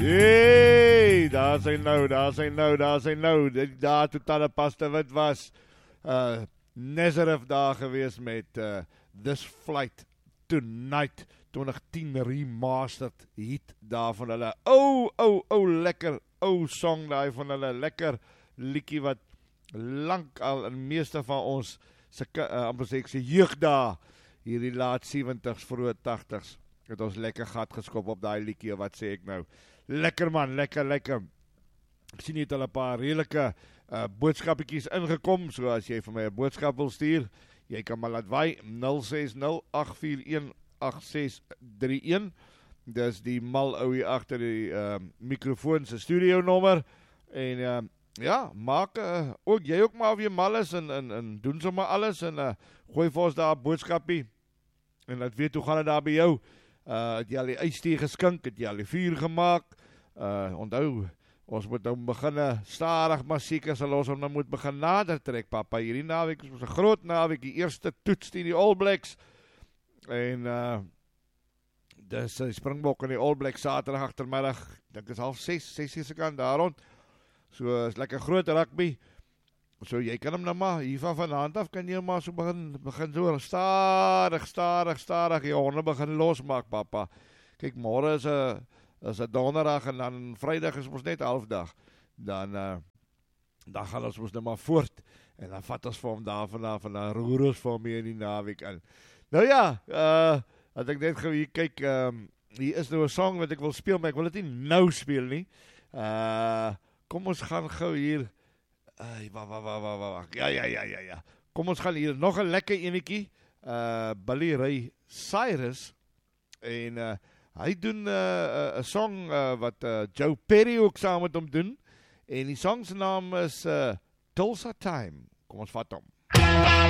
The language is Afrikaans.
Hey, daar sy nou. Daar toe Tanne Paste Wit was, Nazareth daar gewees met This Flight Tonight, 2010 remastered hit daar van hulle. Lekker, song daar van hulle, lekker liedjie wat lang al in meeste van ons amper sê ek sê jeug daar, hierdie laat 70s, vroeë 80s, het ons lekker gat geskop op daai liedjie, wat sê ek nou? Lekker man, lekker. Ek sien net al 'n paar redelike boodskappies ingekom, so as jy vir my 'n boodskap wil stuur, jy kan maar laat waai, 060-841-8631, dis die mal ouie agter die microfoon se studio nommer, en maak ook jy ook maar of jy mal is, en doen sommer alles, en gooi vir ons daar 'n boodskapie, en laat weet hoe gaan het daar by jou, het jy al die ystee geskink, het jy al die vuur gemaak, onthou, ons moet nou begin stadig, maar seker sal ons nou moet begin nader trek, papa, hierdie naweek is ons 'n groot naweek, die eerste toets teen die All Blacks, en dis die Springbok en die All Blacks Saterdag agtermiddag, dink is 5:30, 6 kant daar rond, so is lekker groot rugby, so jy kan hom nou maar, hiervan van hand af, kan jy maar so begin so stadig, jy honde begin losmaak, papa. Kyk, môre is 'n donderdag, en dan vrydag is ons net halfdag, dan gaan ons nou maar voort, en dan vat ons vir hom daar vanaf, en dan roer ons vir hom hier in die naweek in. Nou ja, wat ek net gou hier kyk, hier is nou 'n song wat ek wil speel, maar ek wil dit nie nou speel nie, kom ons gaan gou hier, ja, kom ons gaan hier, nog 'n lekker enetjie, Billy Ray Cyrus, en hy doen 'n song wat Joe Perry ook saam met hom doen, en die song se naam is Tulsa Time, kom ons vat hom.